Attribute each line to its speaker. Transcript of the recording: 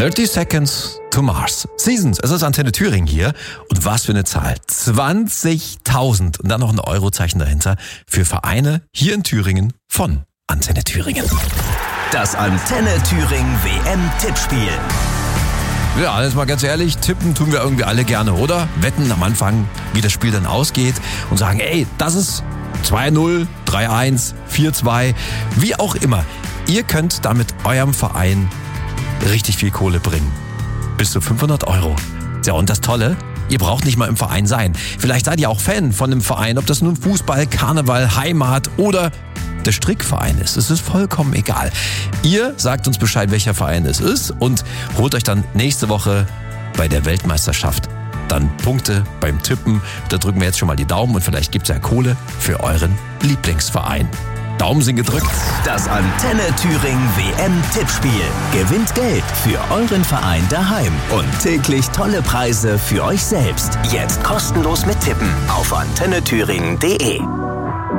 Speaker 1: 30 Seconds to Mars. Seasons, es ist Antenne Thüringen hier. Und was für eine Zahl. 20.000 und dann noch ein Eurozeichen dahinter für Vereine hier in Thüringen von Antenne Thüringen.
Speaker 2: Das Antenne Thüringen WM-Tippspiel.
Speaker 1: Ja, jetzt mal ganz ehrlich, tippen tun wir irgendwie alle gerne, oder? Wetten am Anfang, wie das Spiel dann ausgeht und sagen, ey, das ist 2-0, 3-1, 4-2, wie auch immer. Ihr könnt damit eurem Verein richtig viel Kohle bringen. Bis zu 500 €. Ja, und das Tolle, ihr braucht nicht mal im Verein sein. Vielleicht seid ihr auch Fan von einem Verein, ob das nun Fußball, Karneval, Heimat oder der Strickverein ist. Es ist vollkommen egal. Ihr sagt uns Bescheid, welcher Verein es ist und holt euch dann nächste Woche bei der Weltmeisterschaft dann Punkte beim Tippen. Da drücken wir jetzt schon mal die Daumen und vielleicht gibt's ja Kohle für euren Lieblingsverein. Daumen sind gedrückt.
Speaker 2: Das Antenne Thüringen WM-Tippspiel. Gewinnt Geld für euren Verein daheim und täglich tolle Preise für euch selbst. Jetzt kostenlos mit Tippen auf antennethüringen.de.